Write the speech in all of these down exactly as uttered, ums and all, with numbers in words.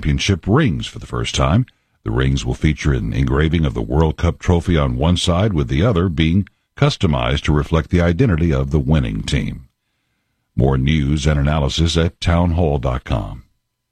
Championship rings for the first time. The rings will feature an engraving of the World Cup trophy on one side, with the other being customized to reflect the identity of the winning team. More news and analysis at townhall dot com.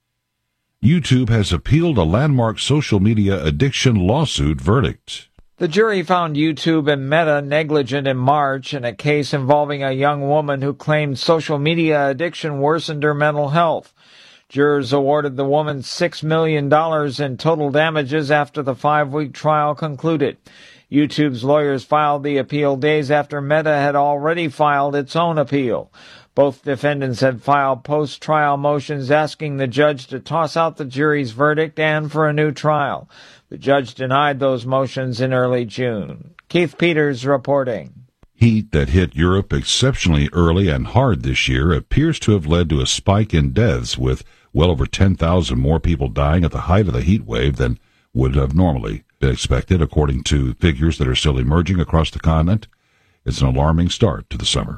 YouTube has appealed a landmark social media addiction lawsuit verdict. The jury found YouTube and Meta negligent in March in a case involving a young woman who claimed social media addiction worsened her mental health. Jurors awarded the woman six million dollars in total damages after the five-week trial concluded. YouTube's lawyers filed the appeal days after Meta had already filed its own appeal. Both defendants had filed post-trial motions asking the judge to toss out the jury's verdict and for a new trial. The judge denied those motions in early June. Keith Peters reporting. Heat that hit Europe exceptionally early and hard this year appears to have led to a spike in deaths, with well over ten thousand more people dying at the height of the heat wave than would have normally been expected, according to figures that are still emerging across the continent. It's an alarming start to the summer.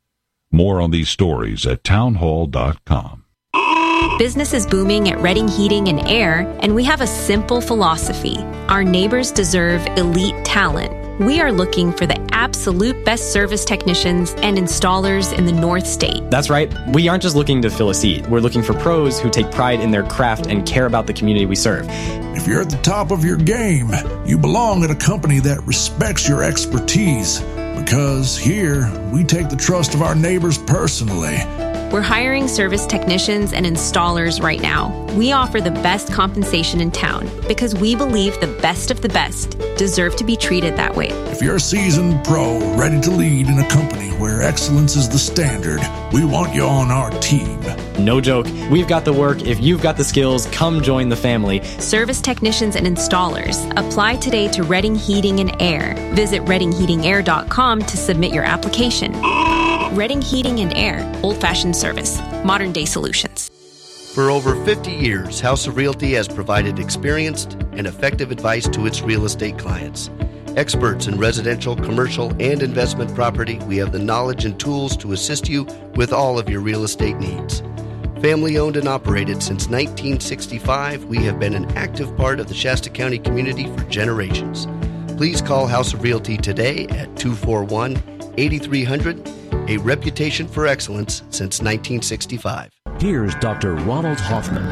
More on these stories at townhall dot com. Business is booming at Redding Heating and Air, and we have a simple philosophy. Our neighbors deserve elite talent. We are looking for the absolute best service technicians and installers in the North State. That's right. We aren't just looking to fill a seat. We're looking for pros who take pride in their craft and care about the community we serve. If you're at the top of your game, you belong at a company that respects your expertise. Because here, we take the trust of our neighbors personally. We're hiring service technicians and installers right now. We offer the best compensation in town because we believe the best of the best deserve to be treated that way. If you're a seasoned pro ready to lead in a company where excellence is the standard, we want you on our team. No joke. We've got the work. If you've got the skills, come join the family. Service technicians and installers. Apply today to Redding Heating and Air. Visit redding heating air dot com to submit your application. Redding Heating and Air. Old-fashioned service. Modern-day solutions. For over fifty years, House of Realty has provided experienced and effective advice to its real estate clients. Experts in residential, commercial, and investment property, we have the knowledge and tools to assist you with all of your real estate needs. Family owned and operated since nineteen sixty-five, we have been an active part of the Shasta County community for generations. Please call House of Realty today at two four one, eight three zero zero, a reputation for excellence since nineteen sixty-five. Here's Doctor Ronald Hoffman.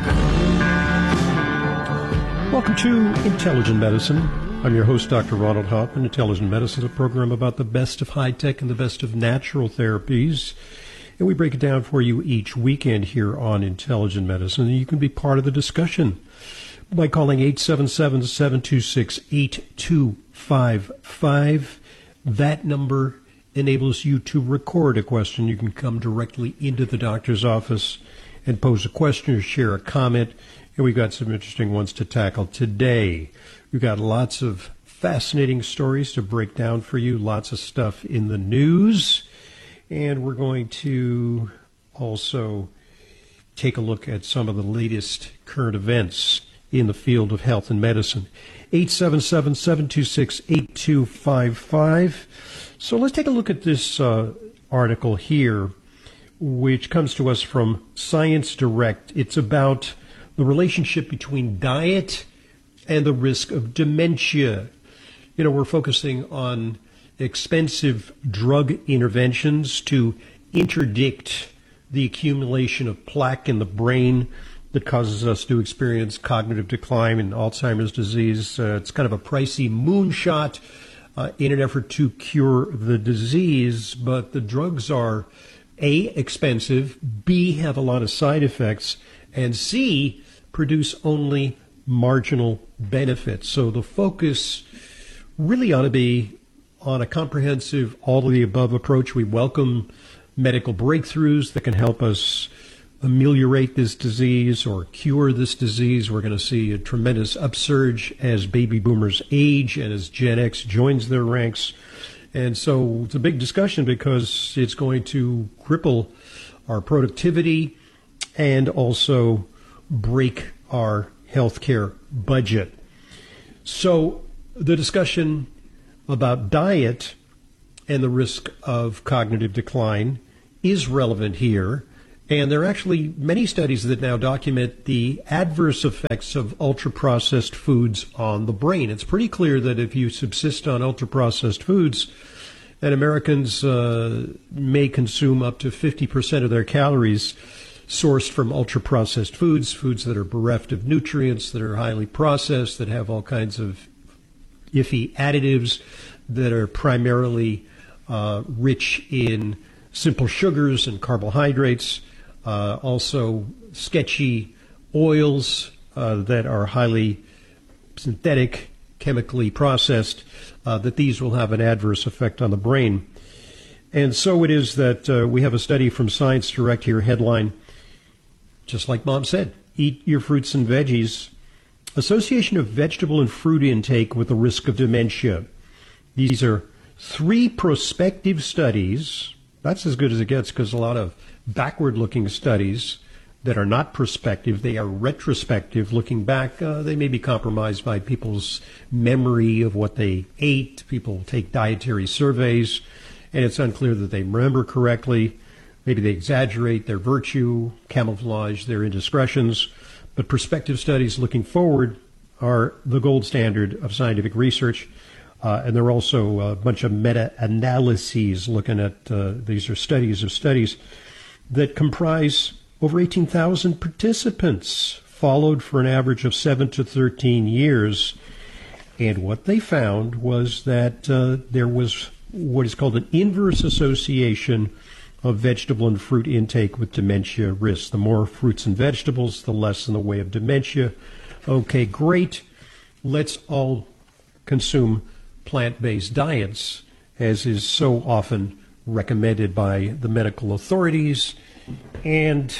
Welcome to Intelligent Medicine. I'm your host, Doctor Ronald Hoffman. Intelligent Medicine is a program about the best of high-tech and the best of natural therapies. And we break it down for you each weekend here on Intelligent Medicine. And you can be part of the discussion by calling eight seven seven, seven two six, eight two five five. That number enables you to record a question. You can come directly into the doctor's office and pose a question or share a comment. And we've got some interesting ones to tackle today. We've got lots of fascinating stories to break down for you, lots of stuff in the news. And we're going to also take a look at some of the latest current events in the field of health and medicine. eight seven seven, seven two six, eight two five five. So let's take a look at this uh, article here, which comes to us from Science Direct. It's about the relationship between diet and the risk of dementia. You know, we're focusing on expensive drug interventions to interdict the accumulation of plaque in the brain that causes us to experience cognitive decline and Alzheimer's disease. Uh, it's kind of a pricey moonshot uh, in an effort to cure the disease, but the drugs are A, expensive, B, have a lot of side effects, and C, produce only marginal benefits. So the focus really ought to be on a comprehensive, all-of-the-above approach. We welcome medical breakthroughs that can help us ameliorate this disease or cure this disease. We're going to see a tremendous upsurge as baby boomers age and as Gen X joins their ranks. And so it's a big discussion because it's going to cripple our productivity and also break our healthcare budget. So the discussion about diet and the risk of cognitive decline is relevant here. And there are actually many studies that now document the adverse effects of ultra-processed foods on the brain. It's pretty clear that if you subsist on ultra-processed foods, and Americans uh, may consume up to fifty percent of their calories sourced from ultra-processed foods, foods that are bereft of nutrients, that are highly processed, that have all kinds of iffy additives, that are primarily uh, rich in simple sugars and carbohydrates, uh, also sketchy oils uh, that are highly synthetic, chemically processed, uh, that these will have an adverse effect on the brain. And so it is that uh, we have a study from Science Direct here, headline, just like Mom said, eat your fruits and veggies. Association of vegetable and fruit intake with the risk of dementia. These are three prospective studies. That's as good as it gets, because a lot of backward-looking studies that are not prospective, they are retrospective. Looking back, uh, they may be compromised by people's memory of what they ate. People take dietary surveys, and it's unclear that they remember correctly. Maybe they exaggerate their virtue, camouflage their indiscretions. But prospective studies looking forward are the gold standard of scientific research. Uh, and there are also a bunch of meta-analyses looking at, uh, these are studies of studies that comprise over eighteen thousand participants, followed for an average of seven to thirteen years. And what they found was that uh, there was what is called an inverse association of vegetable and fruit intake with dementia risk. The more fruits and vegetables, the less in the way of dementia. Okay, great. Let's all consume plant-based diets, as is so often recommended by the medical authorities. And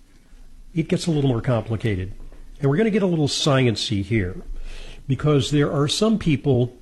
it gets a little more complicated. And we're going to get a little sciencey here, because there are some people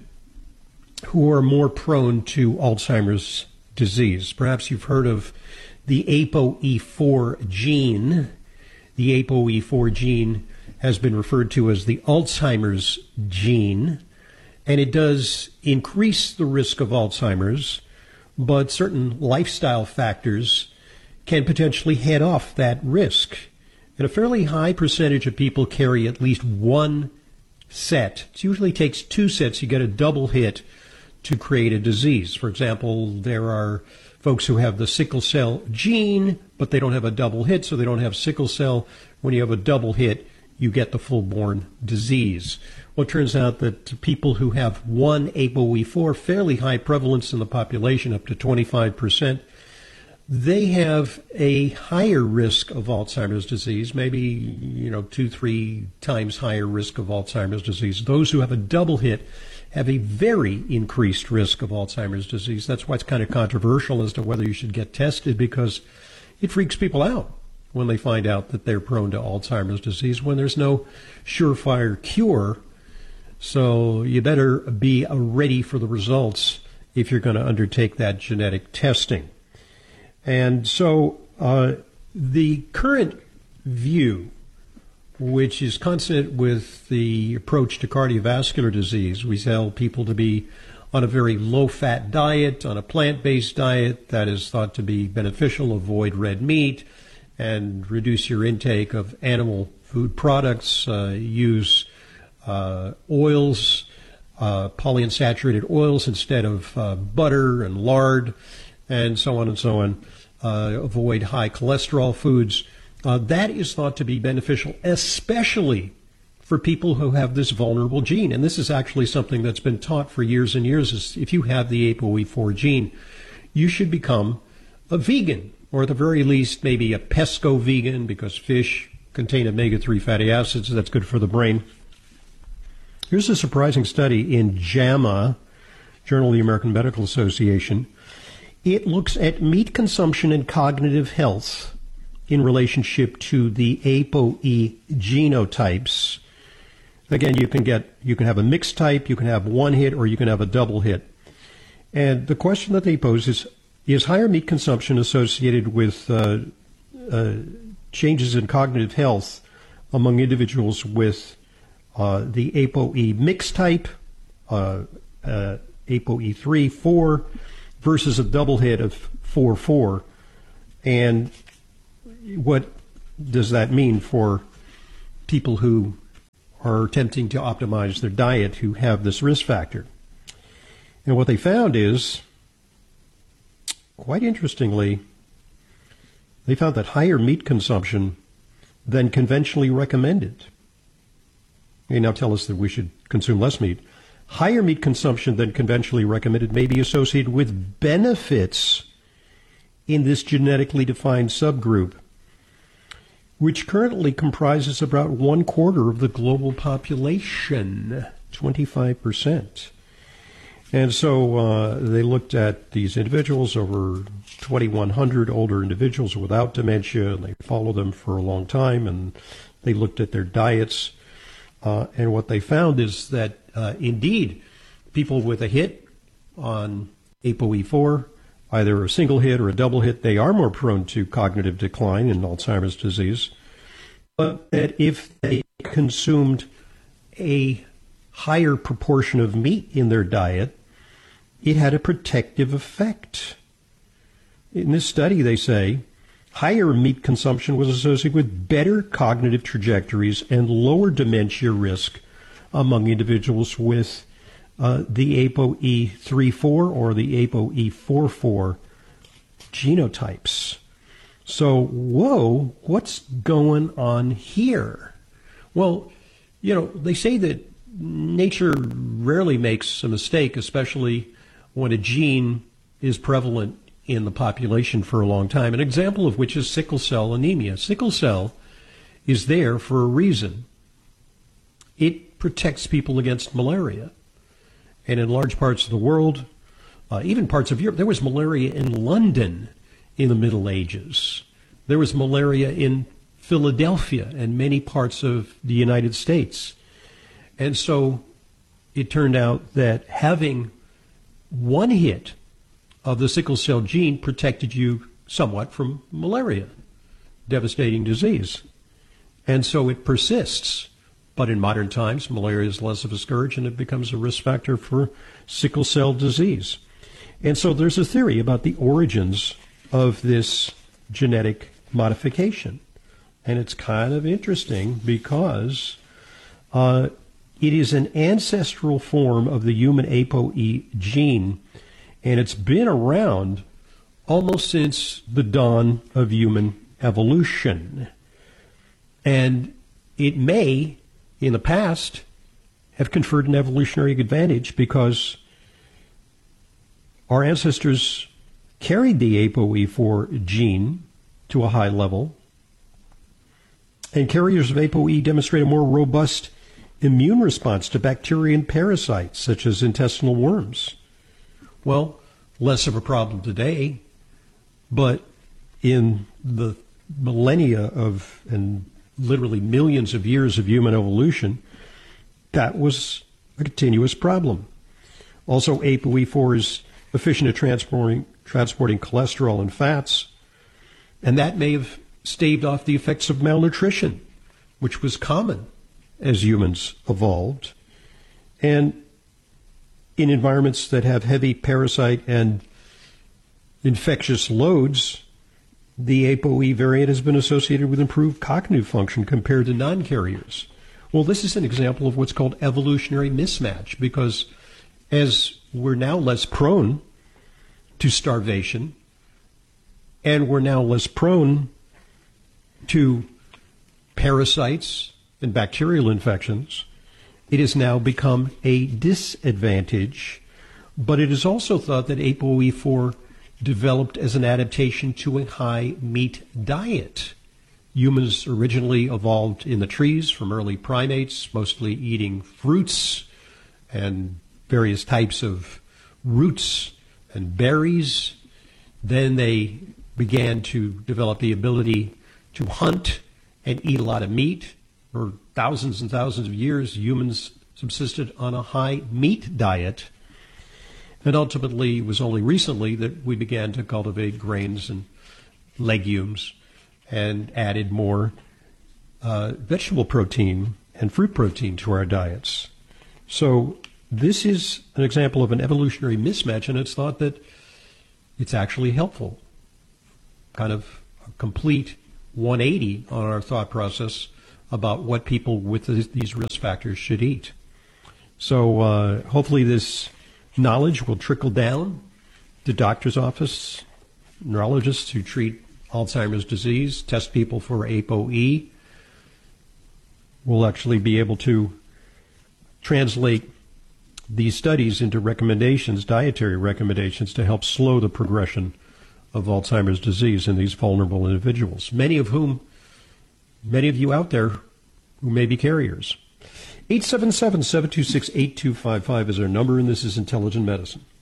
who are more prone to Alzheimer's disease. Perhaps you've heard of the A P O E four gene. The A P O E four gene has been referred to as the Alzheimer's gene, and it does increase the risk of Alzheimer's, but certain lifestyle factors can potentially head off that risk. And a fairly high percentage of people carry at least one set. It usually takes two sets. You get a double hit to create a disease. For example, there are folks who have the sickle cell gene, but they don't have a double hit, so they don't have sickle cell. When you have a double hit, you get the full-born disease. Well, it turns out that people who have one A P O E four, fairly high prevalence in the population, up to twenty-five percent, they have a higher risk of Alzheimer's disease, maybe, you know, two, three times higher risk of Alzheimer's disease. Those who have a double hit have a very increased risk of Alzheimer's disease. That's why it's kind of controversial as to whether you should get tested, because it freaks people out when they find out that they're prone to Alzheimer's disease when there's no surefire cure. So you better be ready for the results if you're going to undertake that genetic testing. And so uh, the current view, which is consonant with the approach to cardiovascular disease, we tell people to be on a very low-fat diet, on a plant-based diet that is thought to be beneficial, avoid red meat, and reduce your intake of animal food products, uh, use uh, oils, uh, polyunsaturated oils instead of uh, butter and lard, and so on and so on. Uh, avoid high cholesterol foods. Uh, that is thought to be beneficial, especially for people who have this vulnerable gene. And this is actually something that's been taught for years and years. Is if you have the A P O E four gene, you should become a vegan, or at the very least maybe a pesco vegan, because fish contain omega three fatty acids. That's good for the brain. Here's a surprising study in JAMA, Journal of the American Medical Association. It looks at meat consumption and cognitive health in relationship to the A P O E genotypes. Again, you can get you can have a mixed type, you can have one hit, or you can have a double hit. And the question that they pose is, is higher meat consumption associated with uh, uh, changes in cognitive health among individuals with uh, the A P O E mixed type, uh, uh, A P O E three, four, versus a double hit of four four. And what does that mean for people who are attempting to optimize their diet who have this risk factor? And what they found is, quite interestingly, they found that higher meat consumption than conventionally recommended. They now tell us that we should consume less meat. Higher meat consumption than conventionally recommended may be associated with benefits in this genetically defined subgroup, which currently comprises about one quarter of the global population, twenty-five percent. And so uh, they looked at these individuals, over twenty-one hundred older individuals without dementia, and they followed them for a long time, and they looked at their diets. Uh, and what they found is that, uh, indeed, people with a hit on A P O E four, either a single hit or a double hit, they are more prone to cognitive decline in Alzheimer's disease. But that if they consumed a higher proportion of meat in their diet, it had a protective effect. In this study, they say, higher meat consumption was associated with better cognitive trajectories and lower dementia risk among individuals with uh, the A P O E three four or the A P O E four four genotypes. So, whoa, what's going on here? Well, you know, they say that nature rarely makes a mistake, especially when a gene is prevalent in the population for a long time, an example of which is sickle cell anemia. Sickle cell is there for a reason. It protects people against malaria. And in large parts of the world, uh, even parts of Europe, there was malaria in London in the Middle Ages. There was malaria in Philadelphia and many parts of the United States. And so it turned out that having one hit of the sickle cell gene protected you somewhat from malaria, devastating disease. And so it persists. But in modern times, malaria is less of a scourge and it becomes a risk factor for sickle cell disease. And so there's a theory about the origins of this genetic modification. And it's kind of interesting because uh, it is an ancestral form of the human A P O E gene, and it's been around almost since the dawn of human evolution. And it may, in the past, have conferred an evolutionary advantage because our ancestors carried the A P O E four gene to a high level, and carriers of A P O E demonstrate a more robust immune response to bacteria and parasites, such as intestinal worms. Well, less of a problem today, but in the millennia of, and literally millions of years of human evolution, that was a continuous problem. Also, A P O E four is efficient at transporting, transporting cholesterol and fats, and that may have staved off the effects of malnutrition, which was common as humans evolved. And in environments that have heavy parasite and infectious loads, the A P O E variant has been associated with improved cognitive function compared to non-carriers. Well, this is an example of what's called evolutionary mismatch, because as we're now less prone to starvation, and we're now less prone to parasites and bacterial infections, it has now become a disadvantage. But it is also thought that A P O E four developed as an adaptation to a high meat diet. Humans originally evolved in the trees from early primates, mostly eating fruits and various types of roots and berries. Then they began to develop the ability to hunt and eat a lot of meat. For thousands and thousands of years, humans subsisted on a high meat diet. And ultimately, it was only recently that we began to cultivate grains and legumes and added more uh, vegetable protein and fruit protein to our diets. So this is an example of an evolutionary mismatch, and it's thought that it's actually helpful, kind of a complete one eighty on our thought process about what people with these risk factors should eat. So uh, hopefully this knowledge will trickle down to doctor's office, neurologists who treat Alzheimer's disease, test people for A P O E. We'll actually be able to translate these studies into recommendations, dietary recommendations, to help slow the progression of Alzheimer's disease in these vulnerable individuals, many of whom, many of you out there who may be carriers. eight seven seven, seven two six, eight two five five is our number, and this is Intelligent Medicine.